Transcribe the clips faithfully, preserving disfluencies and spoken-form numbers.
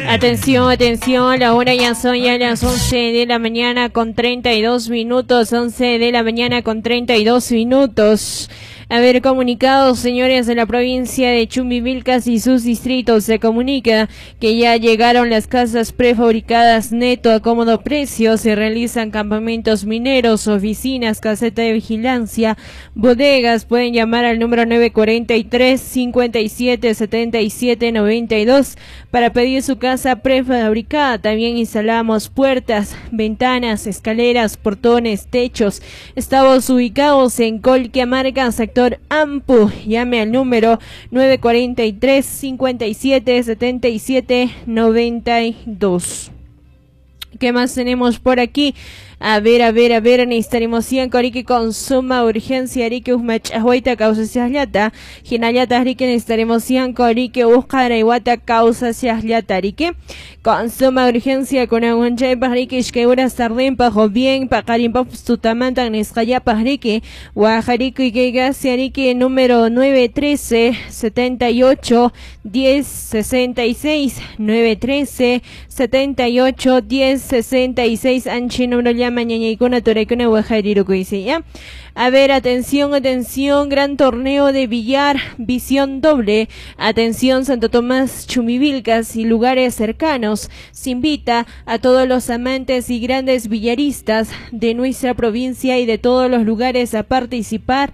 Atención, atención, la hora ya son ya las once de la mañana con treinta y dos minutos, once de la mañana con treinta y dos minutos. A ver, comunicados, señores de la provincia de Chumbivilcas y sus distritos, se comunica que ya llegaron las casas prefabricadas neto a cómodo precio, se realizan campamentos mineros, oficinas, caseta de vigilancia, bodegas. Pueden llamar al número nueve cuarenta y tres, cincuenta y siete, setenta y siete, noventa y dos para pedir su casa prefabricada. También instalamos puertas, ventanas, escaleras, portones, techos. Estamos ubicados en Colquiamarca, sector Ampu. Llame al número nueve cuarenta y tres, cincuenta y siete, setenta y siete, noventa y dos. ¿Qué más tenemos por aquí? A ver, a ver, a ver, necesitaremos cien corique con suma urgencia, arique usmach ahuaita causa siaslata, ginallata arique necesitaremos cien corique uscara iguata causa siaslata arique, con suma urgencia con aguanchay pajarique ishkeuras tarden pajo bien, pacarin pafstutamanta nescaya pajarique, guajarique y que arique número nueve trece, setenta y ocho, diez, sesenta y seis, nueve trece, setenta y ocho, diez, sesenta y seis, anchi número ya mañana y con atorecona guajariru ya. A ver, atención, atención, gran torneo de billar, visión doble. Atención, Santo Tomás, Chumbivilcas y lugares cercanos. Se invita a todos los amantes y grandes billaristas de nuestra provincia y de todos los lugares a participar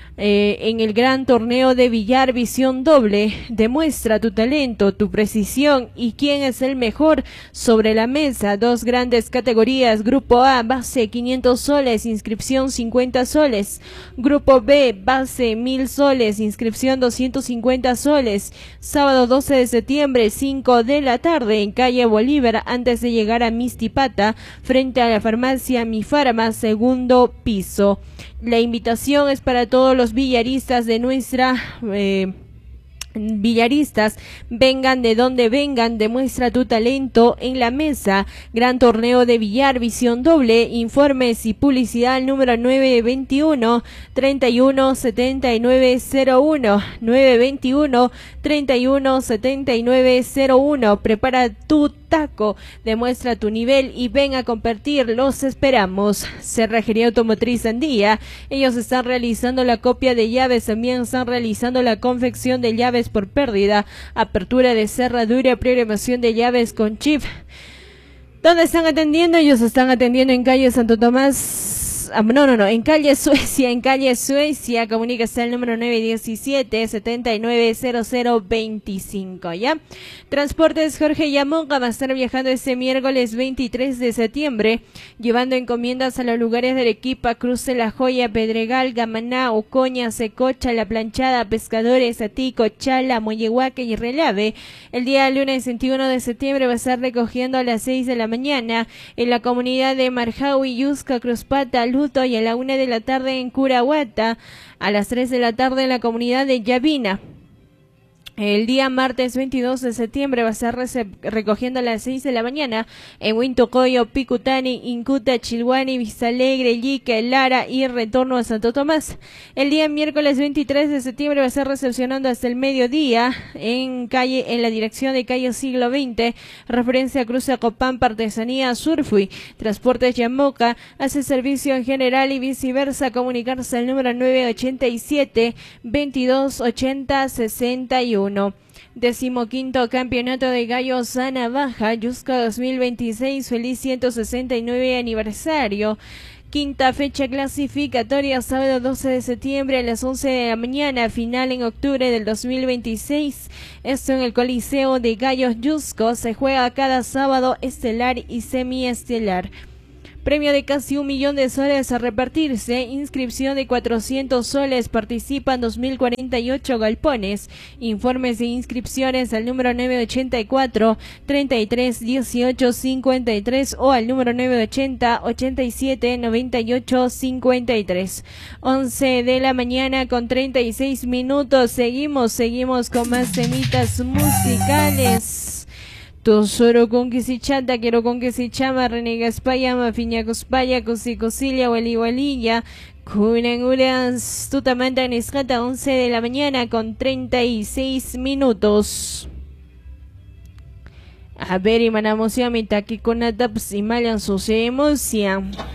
Eh, en el gran torneo de billar visión doble. Demuestra tu talento, tu precisión y quién es el mejor sobre la mesa. Dos grandes categorías: Grupo A, base quinientos soles, inscripción cincuenta soles. Grupo B, base mil soles, inscripción doscientos cincuenta soles. Sábado doce de septiembre, cinco de la tarde, en calle Bolívar, antes de llegar a Mistipata, frente a la farmacia Mi Farma, segundo piso. La invitación es para todos los billaristas de nuestra eh, billaristas, vengan de donde vengan, demuestra tu talento en la mesa. Gran torneo de billar visión doble. Informes y publicidad al número nueve veintiuno, treinta y uno, setenta y nueve cero uno, nueve veintiuno, treinta y uno, setenta y nueve cero uno. Prepara tu taco, demuestra tu nivel y ven a compartir. Los esperamos. Cerrajería Automotriz Andía, ellos están realizando la copia de llaves, también están realizando la confección de llaves por pérdida, apertura de cerradura, programación de llaves con chip. ¿Dónde están atendiendo? Ellos están atendiendo en calle Santo Tomás. Ah, no, no, no, en calle Suecia, en calle Suecia, comuníquese al número nueve diecisiete, setenta y nueve cero cero veinticinco, ¿ya? Transportes Jorge Yamonga va a estar viajando este miércoles veintitrés de septiembre, llevando encomiendas a los lugares de Arequipa, Cruce La Joya, Pedregal, Gamaná, Ocoña, Secocha, La Planchada, Pescadores, Atico, Chala, Moyehuaca y Relave. El día lunes veintiuno de septiembre va a estar recogiendo a las seis de la mañana en la comunidad de Marjaui, Yusca, Cruzpata, Luto, y a la una de la tarde en Curahuata, a las tres de la tarde en la comunidad de Yavina. El día martes veintidós de septiembre va a estar recogiendo a las seis de la mañana en Huintocoyo, Picutani, Incuta, Chilhuani, Vista Alegre, Iquique, Lara y retorno a Santo Tomás. El día miércoles veintitrés de septiembre va a estar recepcionando hasta el mediodía en calle, en la dirección de calle Siglo veinte, referencia a Cruce Copampa, Artesanía Surfui. Transportes Yamoca hace servicio en general y viceversa. Comunicarse al número nueve ochenta y siete, veintidós ochenta, sesenta y uno. Decimoquinto Campeonato de Gallos Sana Baja, Yusca dos mil veintiséis, feliz ciento sesenta y nueve aniversario. Quinta fecha clasificatoria, sábado doce de septiembre a las once de la mañana, final en octubre del dos mil veintiséis. Esto en el Coliseo de Gallos Yusco. Se juega cada sábado estelar y semiestelar. Premio de casi un millón de soles a repartirse. Inscripción de cuatrocientos soles. Participan dos mil cuarenta y ocho galpones. Informes de inscripciones al número nueve ochenta y cuatro, treinta y tres, dieciocho, cincuenta y tres o al número nueve ochenta, ochenta y siete, noventa y ocho, cincuenta y tres. once de la mañana con treinta y seis minutos. Seguimos, seguimos con más temitas musicales. Tosoro con que si chanta, quiero con que si chama, renega espaya, mafiña cospaya, cosi cosilla, wali walilla, kunanguras, tutamanta nescata, once de la mañana con treinta y seis minutos. A ver, y manamos ya mitaki con ataps y malan sucedemos ya.